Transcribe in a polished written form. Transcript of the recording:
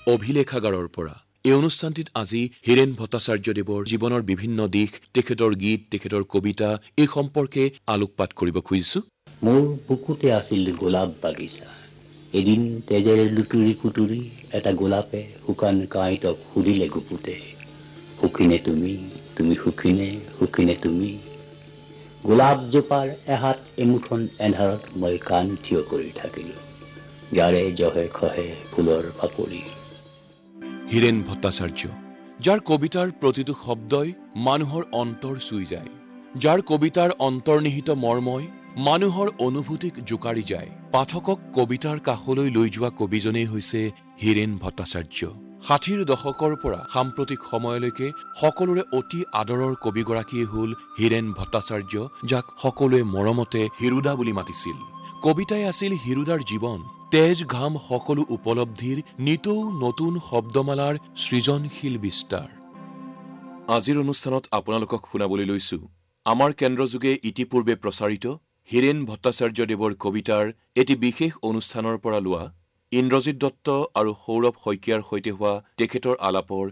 অভিলেখাগাৰৰ পৰা এই অনুষ্ঠানটিত আজি হীৰেন ভট্টাচাৰ্যদেৱৰ জীৱনৰ বিভিন্ন দিশ, তেখেতৰ গীত, তেখেতৰ কবিতা এই সম্পৰ্কে আলোকপাত কৰিব খুজিছোঁ। মোৰ বুকুতে আছিল গোলাপ বাগিচা। এদিন তেজেৰে লুতুৰি পুতুৰি এটা গোলাপে শুকান কাঁইটক সুধিলে গুপুতে, সুখিনে তুমি, তুমি সুখিনে, সুখিনে তুমি। গোলাপজোপাৰ এহাত এমুঠন এন্ধাৰত মই কাণ থিয় কৰি থাকিলোঁ, যাৰে জহে খহে ফুলৰ পাপৰি। হীৰেন ভট্টাচাৰ্য, যাৰ কবিতাৰ প্ৰতিটো শব্দই মানুহৰ অন্তৰ চুই যায়, যাৰ কবিতাৰ অন্তৰ্নিহিত মৰ্মই মানুহৰ অনুভূতিক জোকাৰি যায়। পাঠকক কবিতাৰ কাষলৈ লৈ যোৱা কবিজনেই হৈছে হীৰেন ভট্টাচাৰ্য। ৬০ৰ দশকৰ পৰা সাম্প্ৰতিক সময়লৈকে সকলোৰে অতি আদৰৰ কবিগৰাকীয়ে হ'ল হীৰেন ভট্টাচাৰ্য, যাক সকলোৱে মৰমতে হিৰুদা বুলি মাতিছিল। কবিতাই আছিল হিৰুদাৰ জীৱন, তেজ ঘাম সকলো উপলব্ধিৰ নিতৌ নতুন শব্দমালাৰ সৃজনশীল বিস্তাৰ। আজিৰ অনুষ্ঠানত আপোনালোকক শুনাবলৈ লৈছো আমাৰ কেন্দ্ৰযোগে ইতিপূৰ্বে প্ৰচাৰিত হীৰেন ভট্টাচাৰ্যদেৱৰ কবিতাৰ এটি বিশেষ অনুষ্ঠানৰ পৰা লোৱা ইন্দ্ৰজিৎ দত্ত আৰু সৌৰভ শইকীয়াৰ সৈতে হোৱা তেখেতৰ আলাপৰ